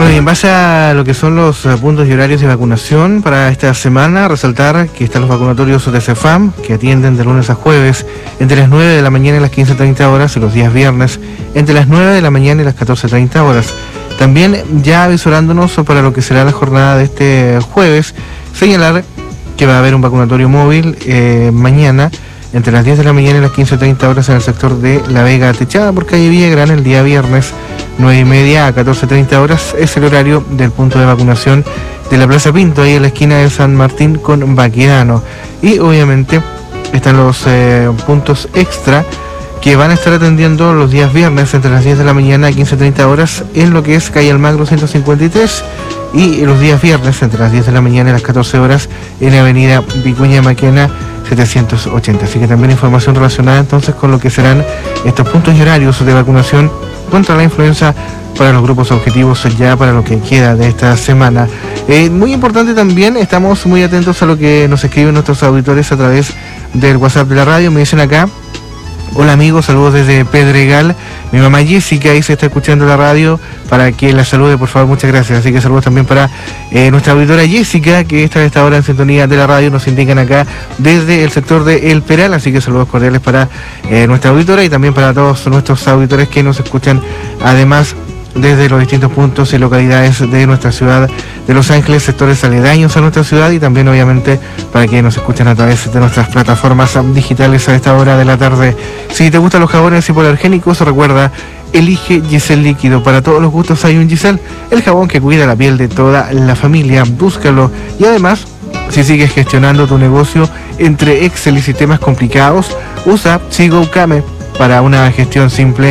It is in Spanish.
Bueno, y en base a lo que son los puntos y horarios de vacunación para esta semana, resaltar que están los vacunatorios de CEFAM, que atienden de lunes a jueves entre las 9 de la mañana y las 15:30 horas, y los días viernes entre las 9 de la mañana y las 14:30 horas. También ya avisorándonos para lo que será la jornada de este jueves, señalar que va a haber un vacunatorio móvil mañana entre las 10 de la mañana y las 15:30 horas en el sector de La Vega Techada por calle Villagrán. El día viernes 9:30 a 14:30 horas es el horario del punto de vacunación de la Plaza Pinto, ahí en la esquina de San Martín con Baquedano. Y obviamente están los puntos extra que van a estar atendiendo los días viernes entre las 10 de la mañana y 15:30 horas en lo que es calle Almagro 153, y los días viernes entre las 10 de la mañana y las 14 horas en avenida Vicuña Maquena 780. Así que también información relacionada entonces con lo que serán estos puntos y horarios de vacunación contra la influenza para los grupos objetivos ya para lo que queda de esta semana. Muy importante también, estamos muy atentos a lo que nos escriben nuestros auditores a través del WhatsApp de la radio. Me dicen acá: hola amigos, saludos desde Pedregal. Mi mamá Jessica ahí se está escuchando la radio, para que la salude por favor, muchas gracias. Así que saludos también para nuestra auditora Jessica, que está a esta hora en sintonía de la radio, nos indican acá desde el sector de El Peral. Así que saludos cordiales para nuestra auditora y también para todos nuestros auditores que nos escuchan además desde los distintos puntos y localidades de nuestra ciudad de Los Ángeles, sectores aledaños a nuestra ciudad, y también obviamente para que nos escuchen a través de nuestras plataformas digitales a esta hora de la tarde. Si te gustan los jabones hipoalergénicos, recuerda, elige Giselle Líquido. Para todos los gustos hay un Giselle, el jabón que cuida la piel de toda la familia. Búscalo. Y además, si sigues gestionando tu negocio entre Excel y sistemas complicados, usa Sigo Kame para una gestión simple